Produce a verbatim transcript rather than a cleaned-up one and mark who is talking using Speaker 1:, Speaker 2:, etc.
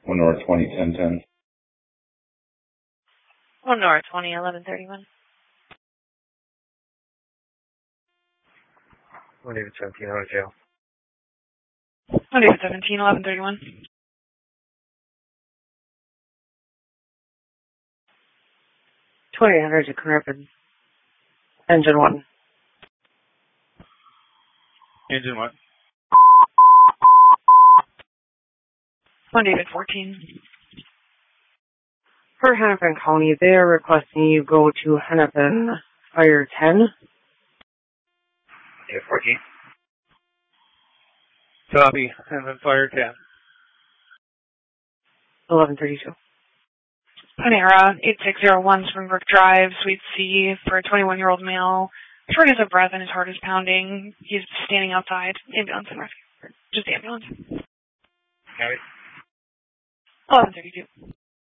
Speaker 1: One North twenty ten ten.
Speaker 2: One North twenty eleven thirty-one.
Speaker 3: One David seventeen out of jail.
Speaker 2: One David seventeen eleven thirty-one.
Speaker 4: twenty-eight hundred to Carnarvon. Engine one.
Speaker 3: Engine one.
Speaker 2: One David fourteen.
Speaker 4: For Hennepin County, they are requesting you go to Hennepin Fire ten.
Speaker 3: Yeah, fourteen. Copy. Hennepin Fire ten.
Speaker 4: eleven thirty-two.
Speaker 2: Panera, eight six zero one Springbrook Drive, Suite C, for a twenty-one-year-old male. Shortness of breath and his heart is pounding. He's standing outside. Ambulance and rescue. Just ambulance.
Speaker 3: Copy.
Speaker 2: eleven thirty-two.